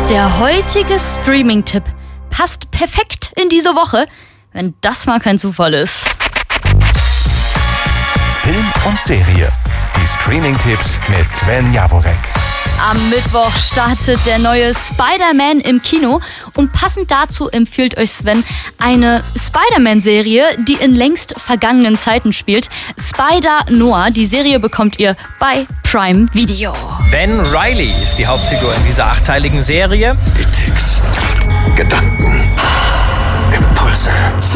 Der heutige Streaming-Tipp passt perfekt in diese Woche, wenn das mal kein Zufall ist. Film und Serie. Die Streaming-Tipps mit Sven Jaworek. Am Mittwoch startet der neue Spider-Man im Kino und passend dazu empfiehlt euch Sven eine Spider-Man-Serie, die in längst vergangenen Zeiten spielt. Spider-Noir. Die Serie bekommt ihr bei Prime Video. Ben Reilly ist die Hauptfigur in dieser 8-teiligen Serie. Die Ticks, Gedanken, Impulse.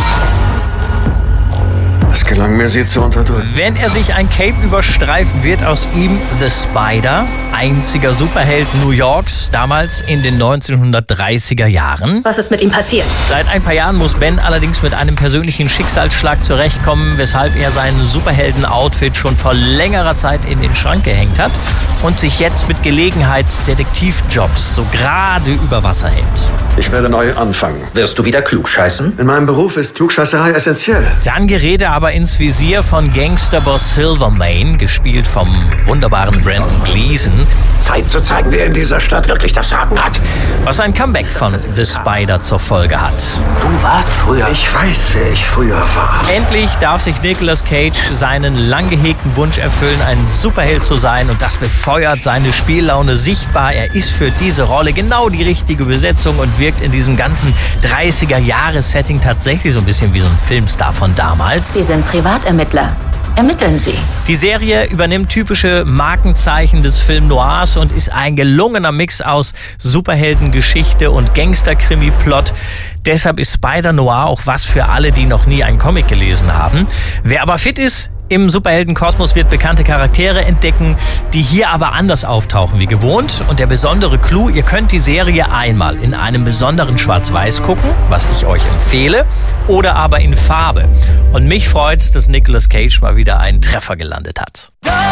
Es gelang mir, sie zu unterdrücken. Wenn er sich ein Cape überstreift, wird aus ihm The Spider, einziger Superheld New Yorks, damals in den 1930er Jahren. Was ist mit ihm passiert? Seit ein paar Jahren muss Ben allerdings mit einem persönlichen Schicksalsschlag zurechtkommen, weshalb er sein Superhelden-Outfit schon vor längerer Zeit in den Schrank gehängt hat und sich jetzt mit Gelegenheitsdetektivjobs so gerade über Wasser hält. Ich werde neu anfangen. Wirst du wieder klugscheißen? In meinem Beruf ist Klugscheißerei essentiell. Dann gerät er aber ins Visier von Gangsterboss Silvermane, gespielt vom wunderbaren Brendan Gleeson. Zeit zu zeigen, wer in dieser Stadt wirklich das Sagen hat. Was ein Comeback von The Spider zur Folge hat. Du warst früher. Ich weiß, wer ich früher war. Endlich darf sich Nicolas Cage seinen lang gehegten Wunsch erfüllen, ein Superheld zu sein, und das befeuert seine Spiellaune sichtbar. Er ist für diese Rolle genau die richtige Besetzung und wirkt in diesem ganzen 30er-Jahres-Setting tatsächlich so ein bisschen wie so ein Filmstar von damals. Sie sind Privatermittler. Ermitteln Sie. Die Serie übernimmt typische Markenzeichen des Film Noirs und ist ein gelungener Mix aus Superheldengeschichte und Gangster-Krimi-Plot. Deshalb ist Spider-Noir auch was für alle, die noch nie einen Comic gelesen haben. Wer aber fit ist im Superheldenkosmos, wird bekannte Charaktere entdecken, die hier aber anders auftauchen wie gewohnt. Und der besondere Clou: ihr könnt die Serie einmal in einem besonderen Schwarz-Weiß gucken, was ich euch empfehle, oder aber in Farbe. Und mich freut's, dass Nicolas Cage mal wieder einen Treffer gelandet hat.